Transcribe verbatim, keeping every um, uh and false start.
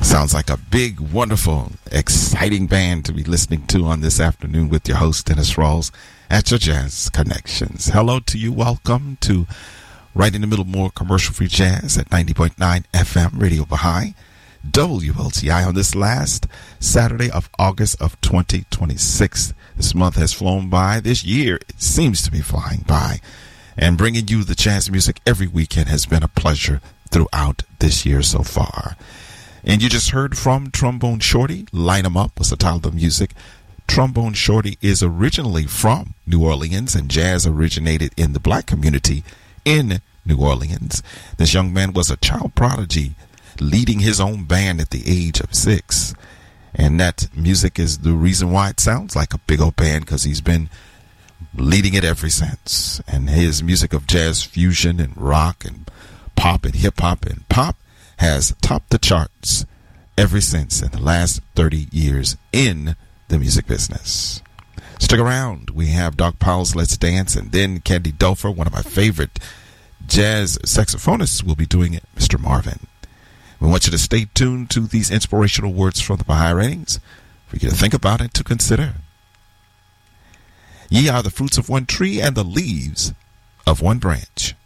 Sounds like a big, wonderful, exciting band to be listening to on this afternoon with your host, Dennis Rawls, at your Jazz Connections. Hello to you. Welcome to Right in the Middle, more commercial-free jazz at ninety point nine F M Radio Baha'i, W L T I, on this last Saturday of August of twenty twenty-six. This month has flown by. This year, it seems to be flying by. And bringing you the jazz music every weekend has been a pleasure throughout this year so far. And you just heard from Trombone Shorty. Line 'em Up was the title of the music. Trombone Shorty is originally from New Orleans, and jazz originated in the black community in New Orleans. This young man was a child prodigy, leading his own band at the age of six. And that music is the reason why it sounds like a big old band, because he's been leading it ever since. And his music of jazz fusion and rock and pop and hip-hop and pop has topped the charts ever since in the last thirty years in the music business. Stick around. We have Doc Powell's Let's Dance, and then Candy Dulfer, one of my favorite jazz saxophonists, will be doing it, Mister Marvin. We want you to stay tuned to these inspirational words from the Baha'i Writings for you to think about and to consider. Ye are the fruits of one tree and the leaves of one branch.